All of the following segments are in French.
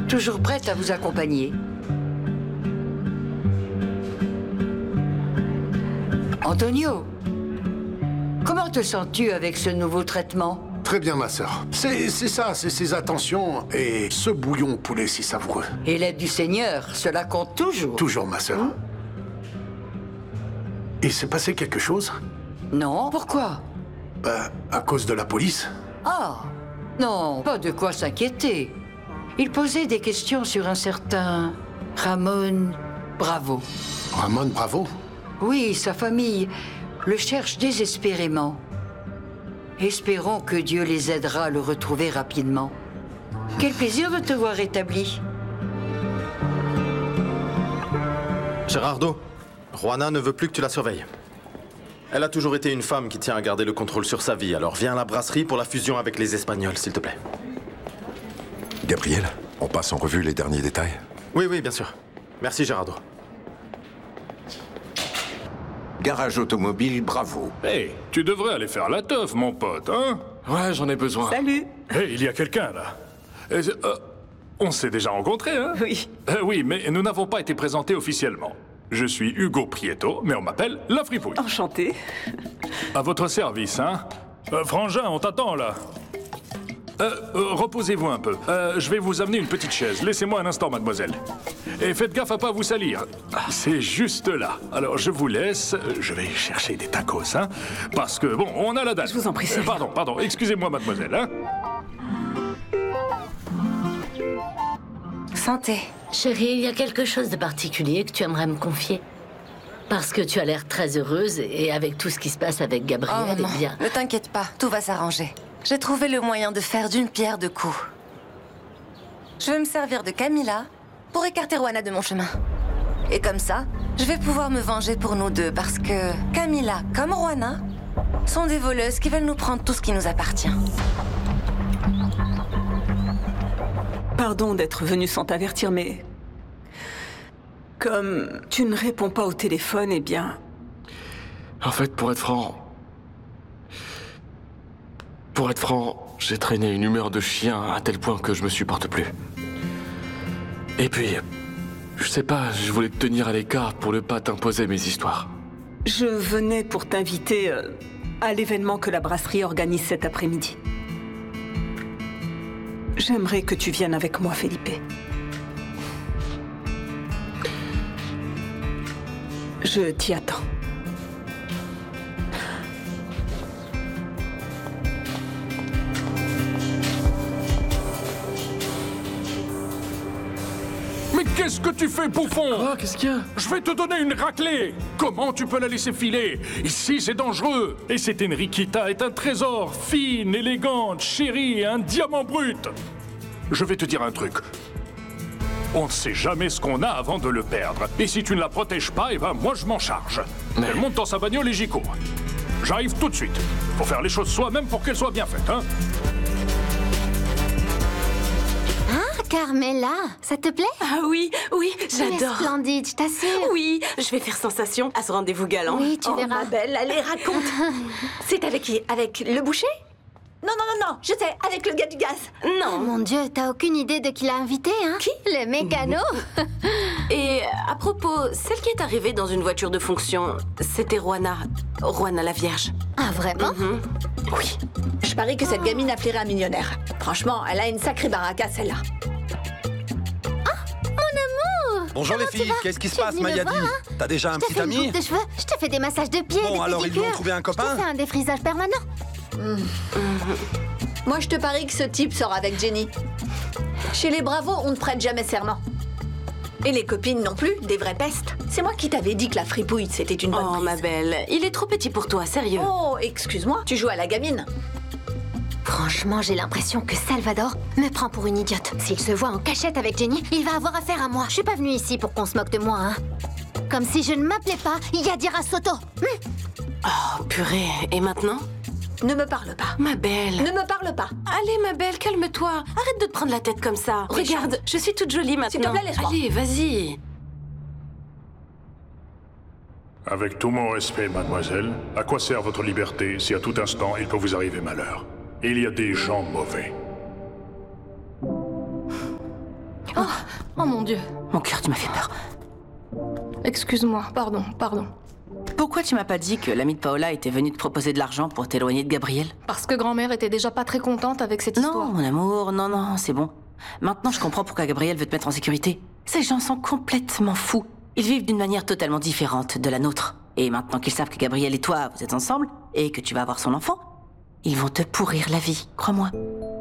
toujours prête à vous accompagner. Antonio, comment te sens-tu avec ce nouveau traitement? Très bien, ma sœur. C'est ça, c'est ces attentions et ce bouillon poulet si savoureux. Et l'aide du Seigneur, cela compte toujours. Toujours, ma sœur. Il s'est passé quelque chose? Non, pourquoi? À cause de la police. Ah, non, pas de quoi s'inquiéter. Il posait des questions sur un certain Ramon Bravo. Ramon Bravo? Oui, sa famille le cherche désespérément. Espérons que Dieu les aidera à le retrouver rapidement. Quel plaisir de te voir rétabli. Gerardo, Juana ne veut plus que tu la surveilles. Elle a toujours été une femme qui tient à garder le contrôle sur sa vie, alors viens à la brasserie pour la fusion avec les Espagnols, s'il te plaît. Gabriel, on passe en revue les derniers détails? Oui, bien sûr. Merci, Gerardo. Garage automobile, Bravo. Hey, tu devrais aller faire la teuf, mon pote, hein? Ouais, j'en ai besoin. Salut. Hey, il y a quelqu'un, là. On s'est déjà rencontrés, hein? Oui. Oui, mais nous n'avons pas été présentés officiellement. Je suis Hugo Prieto, mais on m'appelle La Fripouille. Enchanté. À votre service, hein? Frangin, on t'attend, là. Reposez-vous un peu. Je vais vous amener une petite chaise. Laissez-moi un instant, mademoiselle. Et faites gaffe à pas vous salir. C'est juste là. Alors, je vous laisse. Je vais chercher des tacos, hein? Parce que, bon, on a la date. Je vous en prie, c'est Pardon. Excusez-moi, mademoiselle, hein? Santé. Chérie, il y a quelque chose de particulier que tu aimerais me confier? Parce que tu as l'air très heureuse et avec tout ce qui se passe avec Gabriel, Oh non, eh bien... ne t'inquiète pas, tout va s'arranger. J'ai trouvé le moyen de faire d'une pierre deux coups. Je vais me servir de Camilla pour écarter Juana de mon chemin. Et comme ça, je vais pouvoir me venger pour nous deux parce que Camilla, comme Juana, sont des voleuses qui veulent nous prendre tout ce qui nous appartient. Pardon d'être venu sans t'avertir, mais... Comme tu ne réponds pas au téléphone, eh bien... En fait, pour être franc, j'ai traîné une humeur de chien à tel point que je me supporte plus. Et puis, je sais pas, je voulais te tenir à l'écart pour ne pas t'imposer mes histoires. Je venais pour t'inviter à l'événement que la brasserie organise cet après-midi. J'aimerais que tu viennes avec moi, Felipe. Je t'y attends. Mais qu'est-ce que tu fais, bouffon? Oh, qu'est-ce qu'il y a? Je vais te donner une raclée. Comment tu peux la laisser filer? Ici, c'est dangereux. Et cette Enriquita est un trésor, fine, élégante, chérie, un diamant brut. Je vais te dire un truc. On ne sait jamais ce qu'on a avant de le perdre. Et si tu ne la protèges pas, eh ben moi je m'en charge. Elle monte dans sa bagnole et j'y cours. J'arrive tout de suite. Faut faire les choses soi-même pour qu'elles soient bien faites, hein? Carmela, ça te plaît? Ah oui, Tu es j'adore. splendide, je t'assure. Oui, je vais faire sensation à ce rendez-vous galant. Oui, tu verras. Ma belle, allez, raconte. C'est avec qui? Avec le boucher? Non, je sais, avec le gars du gaz. Oh Non. mon Dieu, t'as aucune idée de qui l'a invité, hein? Qui? Le mécano. Et à propos, celle qui est arrivée dans une voiture de fonction, c'était Juana la Vierge. Ah, vraiment? Oui. Je parie que cette gamine a flairé un millionnaire. Franchement, elle a une sacrée baraka, celle-là. Bonjour les filles, qu'est-ce qui se passe, Mayadi? T'as déjà un Je te petit fais une ami? coupe de cheveux, je te fais des massages de pieds, Bon, des alors ils lui ont pédicures. trouvé un Je copain? te fais un défrisage permanent. Moi, je te parie que ce type sort avec Jenny. Chez les bravos, on ne prête jamais serment. Et les copines non plus, des vraies pestes. C'est moi qui t'avais dit que la fripouille, c'était une bonne Oh, prise. ma belle, il est trop petit pour toi, sérieux. Oh, excuse-moi, tu joues à la gamine. Franchement, j'ai l'impression que Salvador me prend pour une idiote. S'il se voit en cachette avec Jenny, il va avoir affaire à moi. Je suis pas venue ici pour qu'on se moque de moi, hein. Comme si je ne m'appelais pas Yadira Soto. Oh, purée, et maintenant? Ne me parle pas. Ma belle. Ne me parle pas. Allez, ma belle, calme-toi. Arrête de te prendre la tête comme ça. Méchante. Regarde, je suis toute jolie maintenant. S'il te plaît, laisse-moi. Allez, vas-y. Avec tout mon respect, mademoiselle, à quoi sert votre liberté si à tout instant il peut vous arriver malheur? Il y a des gens mauvais. Oh mon Dieu. Mon cœur, tu m'as fait peur. Excuse-moi, pardon. Pourquoi tu m'as pas dit que l'ami de Paola était venu te proposer de l'argent pour t'éloigner de Gabriel? Parce que grand-mère était déjà pas très contente avec cette histoire. Non, mon amour, non, c'est bon. Maintenant, je comprends pourquoi Gabriel veut te mettre en sécurité. Ces gens sont complètement fous. Ils vivent d'une manière totalement différente de la nôtre. Et maintenant qu'ils savent que Gabriel et toi, vous êtes ensemble, et que tu vas avoir son enfant, ils vont te pourrir la vie, crois-moi.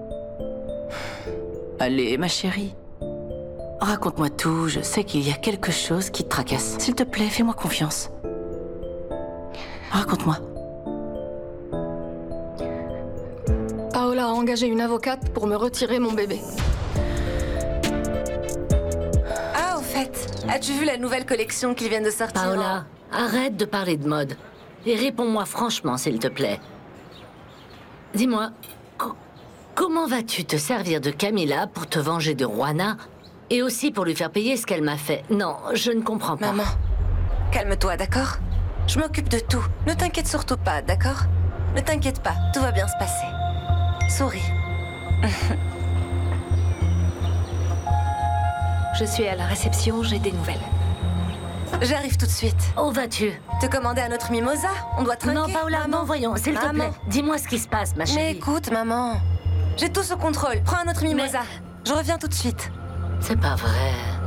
Allez, ma chérie. Raconte-moi tout, je sais qu'il y a quelque chose qui te tracasse. S'il te plaît, fais-moi confiance. Raconte-moi. Paola a engagé une avocate pour me retirer mon bébé. Ah, au fait, as-tu vu la nouvelle collection qu'ils viennent de sortir? Paola, arrête de parler de mode. Et réponds-moi franchement, s'il te plaît. Dis-moi, comment vas-tu te servir de Camilla pour te venger de Juana et aussi pour lui faire payer ce qu'elle m'a fait? Non, je ne comprends pas. Maman, calme-toi, d'accord? Je m'occupe de tout. Ne t'inquiète surtout pas, d'accord? Ne t'inquiète pas, tout va bien se passer. Souris. Je suis à la réception, j'ai des nouvelles. J'arrive tout de suite. Où vas-tu? Te commander un autre mimosa? On doit trinquer. Non, Paola, non, voyons, s'il te plaît. Dis-moi ce qui se passe, ma chérie. Mais écoute, maman. J'ai tout sous contrôle. Prends un autre mimosa. Je reviens tout de suite. C'est pas vrai.